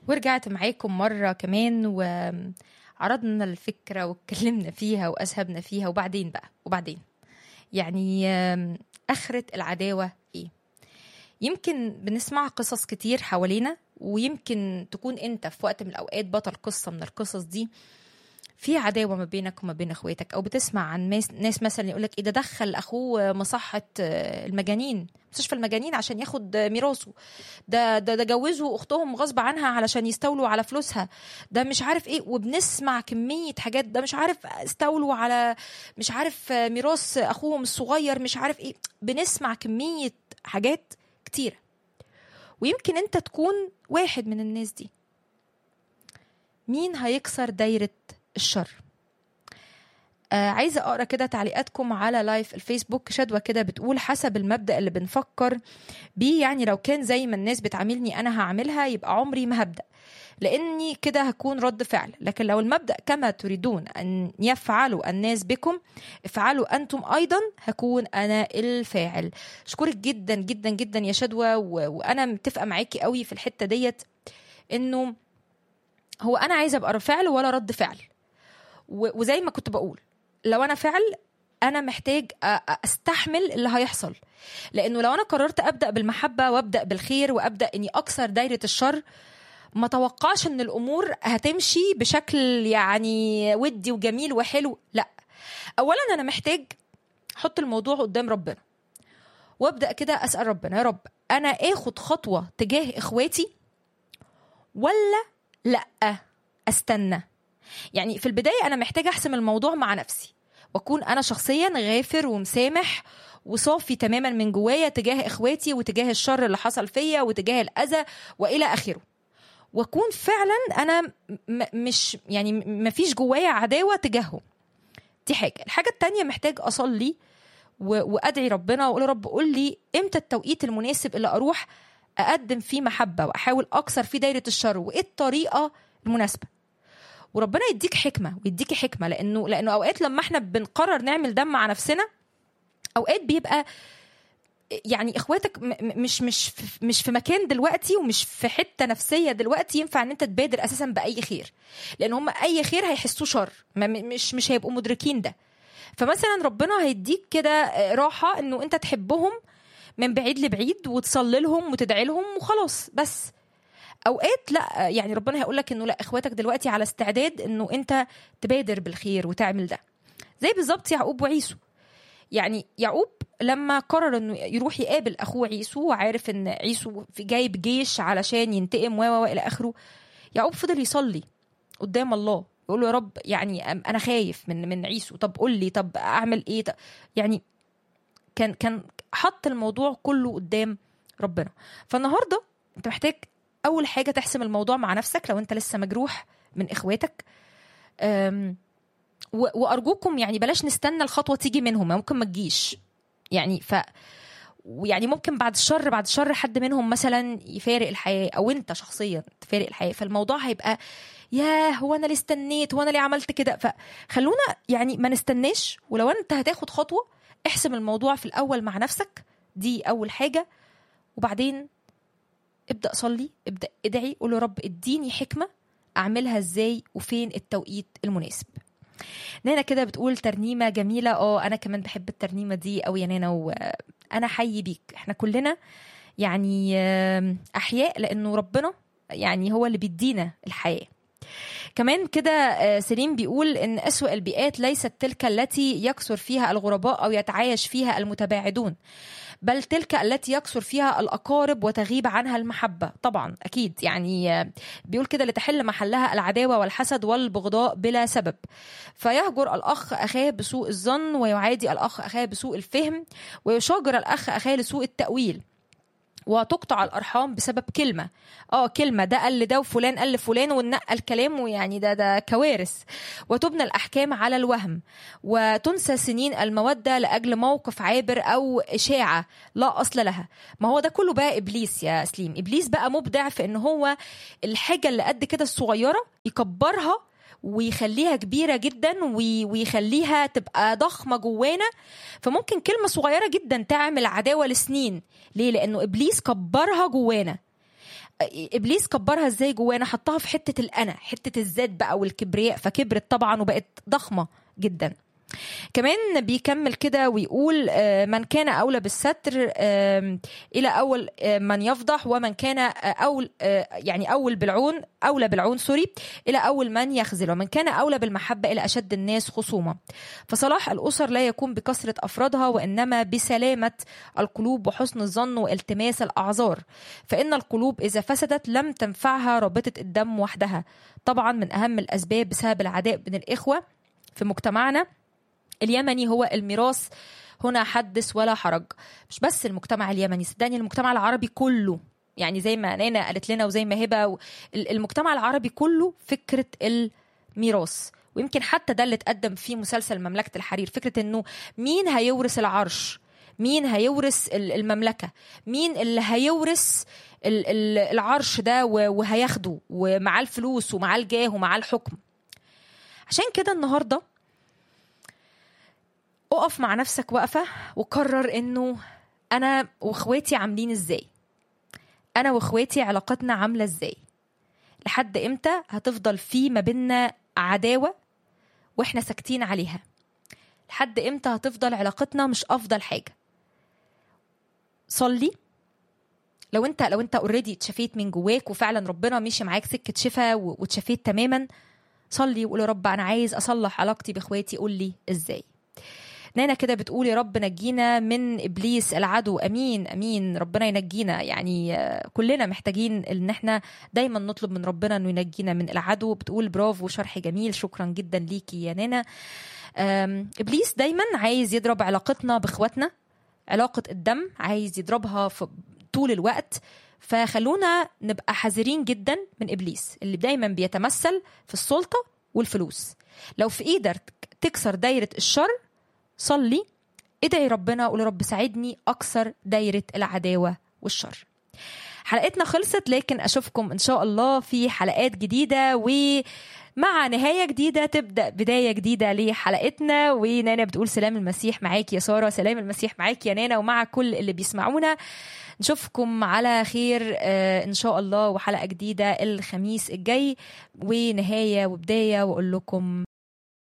ورجعت معاكم مرة كمان وعرضنا الفكرة واتكلمنا فيها وأسهبنا فيها. وبعدين يعني آخرة العداوة إيه؟ يمكن بنسمع قصص كتير حوالينا، ويمكن تكون أنت في وقت من الأوقات بطل قصة من القصص دي. في عداوة ما بينك وما بين اخواتك، او بتسمع عن ناس مثلا يقولك ايه ده دخل اخوه مصحة المجانين، مستشفى المجانين عشان ياخد ميراثه، ده جوزوا اختهم غصب عنها علشان يستولوا على فلوسها، ده مش عارف ايه. وبنسمع كمية حاجات، ده مش عارف استولوا على مش عارف ميراث اخوهم الصغير، مش عارف ايه. بنسمع كمية حاجات كتيرة، ويمكن انت تكون واحد من الناس دي. مين هيكسر دايرة الشر؟ عايزة أقرأ كده تعليقاتكم على لايف الفيسبوك. شدوى كده بتقول حسب المبدأ اللي بنفكر بيه، يعني لو كان زي ما الناس بتعاملني أنا هعملها، يبقى عمري ما هبدأ، لأني كده هكون رد فعل. لكن لو المبدأ كما تريدون أن يفعلوا الناس بكم افعلوا أنتم أيضا، هكون أنا الفاعل. أشكرك جدا جدا جدا يا شدوى، وأنا متفقة معاكي قوي في الحتة ديت، إنه هو أنا عايزة أبقى فعل ولا رد فعل. وزي ما كنت بقول، لو أنا فعل أنا محتاج أستحمل اللي هيحصل، لأنه لو أنا قررت أبدأ بالمحبة وأبدأ بالخير وأبدأ إني أكسر دايرة الشر، ما توقعش إن الأمور هتمشي بشكل يعني ودي وجميل وحلو. لا، أولا أنا محتاج أحط الموضوع قدام ربنا، وأبدأ كده أسأل ربنا: يا رب، أنا آخد خطوة تجاه إخواتي ولا لأ أستنى؟ يعني في البداية أنا محتاجة أحسم الموضوع مع نفسي، وأكون أنا شخصيا غافر ومسامح وصافي تماما من جوايا تجاه إخواتي وتجاه الشر اللي حصل فيا وتجاه الأذى وإلى آخره، وأكون فعلا أنا مش يعني مفيش جوايا عداوة تجاههم. دي حاجة. الحاجة التانية، محتاج أصلي وأدعي ربنا وأقول: رب قول لي إمتى التوقيت المناسب اللي أروح أقدم فيه محبة وأحاول أكسر فيه دايرة الشر، وإيه الطريقة المناسبة. وربنا يديك حكمة ويديكي حكمة، لأنه أوقات لما احنا بنقرر نعمل ده مع نفسنا، أوقات بيبقى يعني إخواتك مش في مكان دلوقتي، ومش في حتة نفسية دلوقتي ينفع أن أنت تبادر أساسا بأي خير، لأن هم أي خير هيحسوا شر، مش هيبقوا مدركين ده. فمثلا ربنا هيديك كده راحة أنه أنت تحبهم من بعيد لبعيد وتصلي لهم وتدعي لهم وخلاص. بس اوقات لا، يعني ربنا هيقول لك انه لا، اخواتك دلوقتي على استعداد انه انت تبادر بالخير وتعمل ده. زي بالظبط يعقوب وعيسو. يعني يعقوب لما قرر انه يروح يقابل اخوه عيسو، وعارف ان عيسو جايب جيش علشان ينتقم والى اخره، يعقوب فضل يصلي قدام الله يقول له: يا رب، يعني انا خايف من عيسو، طب قول لي، طب اعمل ايه؟ يعني كان حط الموضوع كله قدام ربنا. فالنهارده انت محتاج أول حاجة تحسم الموضوع مع نفسك لو أنت لسه مجروح من إخواتك. وأرجوكم يعني بلاش نستنى الخطوة تيجي منهم، ممكن ما تجيش. يعني ممكن بعد الشر حد منهم مثلا يفارق الحياة، أو أنت شخصيا تفارق الحياة، فالموضوع هيبقى ياه، هو أنا اللي استنيت، هو أنا اللي عملت كده. فخلونا يعني ما نستناش، ولو أنت هتاخد خطوة احسم الموضوع في الأول مع نفسك، دي أول حاجة. وبعدين ابدأ صلي، ابدأ ادعي، قول: يا رب اديني حكمة اعملها ازاي وفين التوقيت المناسب. نانا كده بتقول ترنيمة جميلة. انا كمان بحب الترنيمة دي قوي يا نانا، وانا حي بيك. احنا كلنا يعني احياء، لانه ربنا يعني هو اللي بيدينا الحياة. كمان كده سليم بيقول ان أسوأ البيئات ليست تلك التي يكثر فيها الغرباء او يتعايش فيها المتباعدون، بل تلك التي يكثر فيها الأقارب وتغيب عنها المحبة. طبعا أكيد، يعني بيقول كده: لتحل محلها العداوة والحسد والبغضاء بلا سبب، فيهجر الأخ أخاه بسوء الظن، ويعادي الأخ أخاه بسوء الفهم، ويشاجر الأخ أخاه لسوء التأويل، وتقطع الأرحام بسبب كلمة. كلمة، ده قال ده وفلان قال لفلان ونقل الكلام، ويعني ده كوارث. وتبنى الأحكام على الوهم، وتنسى سنين المودة لأجل موقف عابر أو إشاعة لا أصل لها. ما هو ده كله بقى إبليس يا سليم. إبليس بقى مبدع في إن هو الحاجة اللي قد كده الصغيرة يكبرها ويخليها كبيرة جدا، ويخليها تبقى ضخمة جوانا. فممكن كلمة صغيرة جدا تعمل عداوة لسنين. ليه؟ لأنه إبليس كبرها جوانا. ابليس كبرها ازاي جوانا؟ حطها في حته الانا، حته الذات بقى والكبرياء، فكبرت طبعا وبقت ضخمه جدا. كمان بيكمل كده ويقول من كان أولى بالستر إلى أول من يفضح، ومن كان أول بالعون أولى بالعون إلى أول من يخذل، ومن كان أولى بالمحبة إلى أشد الناس خصومة. فصلاح الأسر لا يكون بكثرة أفرادها، وإنما بسلامة القلوب وحسن الظن والتماس الأعذار، فإن القلوب إذا فسدت لم تنفعها رابطة الدم وحدها. طبعا من أهم الأسباب بسبب العداء بين الإخوة في مجتمعنا اليمني هو الميراث. هنا حدث ولا حرج، مش بس المجتمع اليمني، صدقني المجتمع العربي كله، يعني زي ما نانا قالت لنا وزي ما هبة، المجتمع العربي كله فكرة الميراث. ويمكن حتى ده اللي اتقدم في مسلسل مملكة الحرير، فكرة انه مين هيورث العرش، مين هيورث المملكة، مين اللي هيورث العرش ده وهياخده ومعاه الفلوس ومعاه الجاه ومعاه الحكم. عشان كده النهاردة اقف مع نفسك وقفة وقرر انه انا واخواتي عاملين ازاي، انا واخواتي علاقتنا عاملة ازاي. لحد امتى هتفضل في ما بيننا عداوة واحنا ساكتين عليها؟ لحد امتى هتفضل علاقتنا مش افضل حاجة؟ صلي. لو انت اوريدي اتشفيت من جواك وفعلا ربنا مشي معاك سكة شفا واتشفيت تماما، صلي وقول يا رب انا عايز اصلح علاقتي باخواتي، قول لي ازاي. نانا كده بتقول يا رب نجينا من إبليس العدو. أمين أمين، ربنا ينجينا. يعني كلنا محتاجين إن احنا دايما نطلب من ربنا إنه ينجينا من العدو. بتقول برافو، شرح جميل، شكرا جدا ليكي يا نانا. إبليس دايما عايز يضرب علاقتنا بإخواتنا، علاقة الدم عايز يضربها في طول الوقت. فخلونا نبقى حذرين جدا من إبليس اللي دايما بيتمثل في السلطة والفلوس. لو في إيدك تكسر دايرة الشر، صلي، ادعي ربنا، قول رب ساعدني اكسر دايرة العداوة والشر. حلقتنا خلصت، لكن اشوفكم ان شاء الله في حلقات جديدة ومع نهاية جديدة تبدأ بداية جديدة لحلقتنا. ونانا بتقول سلام المسيح معاك يا سارة. سلام المسيح معاك يا نانا ومع كل اللي بيسمعونا. نشوفكم على خير ان شاء الله، وحلقة جديدة الخميس الجاي ونهاية وبداية، واقول لكم